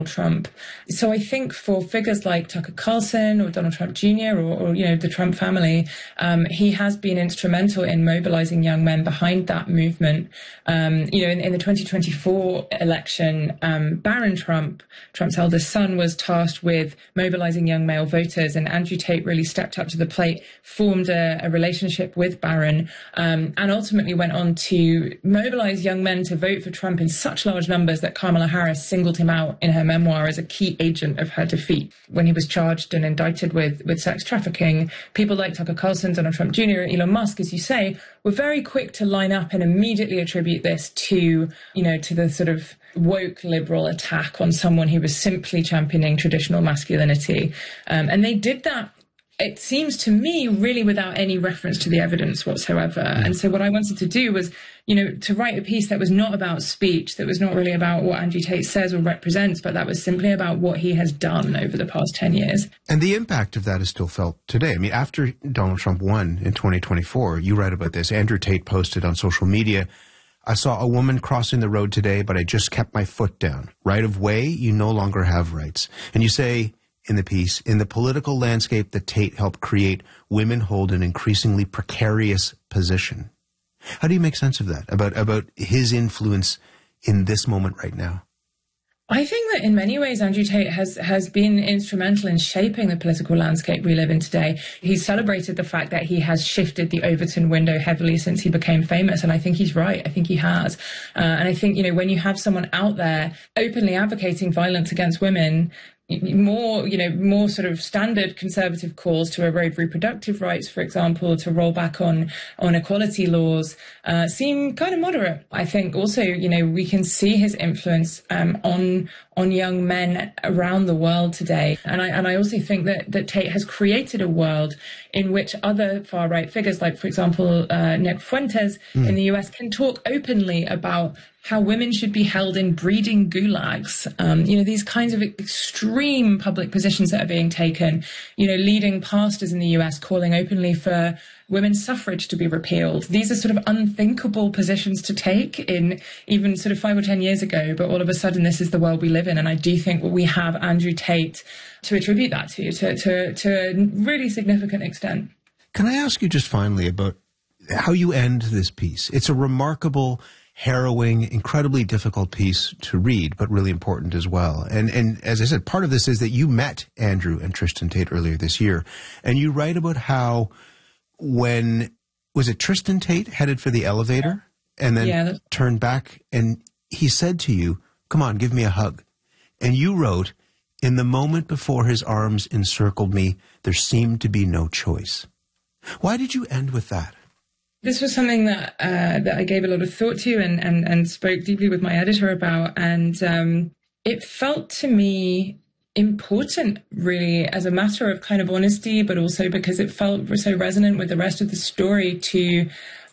Trump. So I think for figures like Tucker Carlson or Donald Trump Jr. or the Trump family, he has been instrumental in mobilizing young men behind that movement. In the 2024 election, Barron Trump, Trump's eldest son, was tasked with mobilizing young male voters, and Andrew Tate really stepped up to the plate, formed a relationship with Barron, and ultimately went on to mobilize young men to vote for Trump in such large numbers that Kamala Harris singled him out in her memoir as a key agent of her defeat. When he was charged and indicted with sex trafficking, people like Tucker Carlson, Donald Trump Jr., Elon Musk, as you say, were very quick to line up and immediately attribute this to the sort of woke liberal attack on someone who was simply championing traditional masculinity. And they did that, it seems to me, really without any reference to the evidence whatsoever. And so what I wanted to do was, to write a piece that was not about speech, that was not really about what Andrew Tate says or represents, but that was simply about what he has done over the past 10 years. And the impact of that is still felt today. I mean, after Donald Trump won in 2024, you write about this. Andrew Tate posted on social media, "I saw a woman crossing the road today, but I just kept my foot down. Right of way, you no longer have rights." And you say in the piece, in the political landscape that Tate helped create, women hold an increasingly precarious position. How do you make sense of that, about his influence in this moment right now? I think that in many ways, Andrew Tate has been instrumental in shaping the political landscape we live in today. He's celebrated the fact that he has shifted the Overton window heavily since he became famous. And I think he's right. I think he has. And I think, when you have someone out there openly advocating violence against women, more sort of standard conservative calls to erode reproductive rights, for example, to roll back on equality laws, seem kind of moderate. I think also, we can see his influence on young men around the world today. And I also think that Tate has created a world in which other far-right figures, like, for example, Nick Fuentes in the US, can talk openly about how women should be held in breeding gulags. These kinds of extreme public positions that are being taken, leading pastors in the US calling openly for women's suffrage to be repealed. These are sort of unthinkable positions to take in even sort of 5 or 10 years ago, but all of a sudden this is the world we live in. And I do think we have Andrew Tate to attribute that to a really significant extent. Can I ask you just finally about how you end this piece? It's a remarkable, harrowing, incredibly difficult piece to read, but really important as well. And as I said, part of this is that you met Andrew and Tristan Tate earlier this year, and you write about how was it Tristan Tate headed for the elevator and then turned back, and he said to you, "Come on, give me a hug." And you wrote, "In the moment before his arms encircled me, there seemed to be no choice." Why did you end with that? This was something that I gave a lot of thought to and spoke deeply with my editor about. And it felt to me important, really, as a matter of kind of honesty, but also because it felt so resonant with the rest of the story to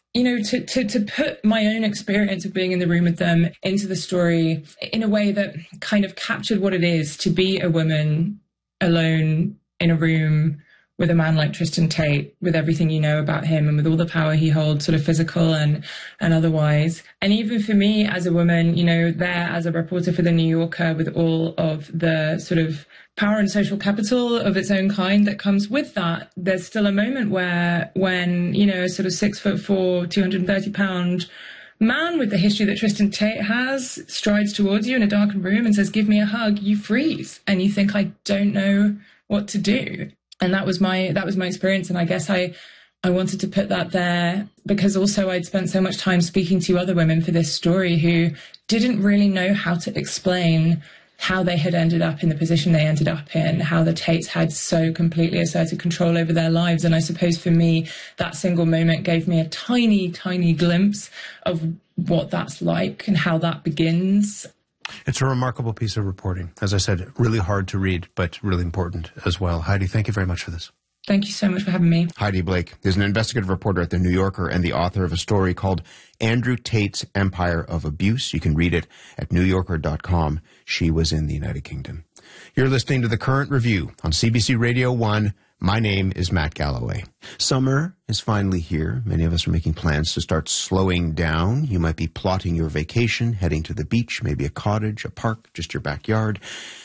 put my own experience of being in the room with them into the story in a way that kind of captured what it is to be a woman alone in a room with a man like Tristan Tate, with everything you know about him and with all the power he holds, sort of physical and otherwise. And even for me as a woman, there as a reporter for The New Yorker, with all of the sort of power and social capital of its own kind that comes with that, there's still a moment when a sort of 6'4", 230-pound man with the history that Tristan Tate has strides towards you in a darkened room and says, "Give me a hug," you freeze and you think, "I don't know what to do." And that was my experience. And I guess I wanted to put that there because also I'd spent so much time speaking to other women for this story who didn't really know how to explain how they had ended up in the position they ended up in, how the Tates had so completely asserted control over their lives. And I suppose for me, that single moment gave me a tiny, tiny glimpse of what that's like and how that begins. It's a remarkable piece of reporting. As I said, really hard to read, but really important as well. Heidi, thank you very much for this. Thank you so much for having me. Heidi Blake is an investigative reporter at The New Yorker and the author of a story called Andrew Tate's Empire of Abuse. You can read it at newyorker.com. She was in the United Kingdom. You're listening to The Current Review on CBC Radio 1. My name is Matt Galloway. Summer is finally here. Many of us are making plans to start slowing down. You might be plotting your vacation, heading to the beach, maybe a cottage, a park, just your backyard.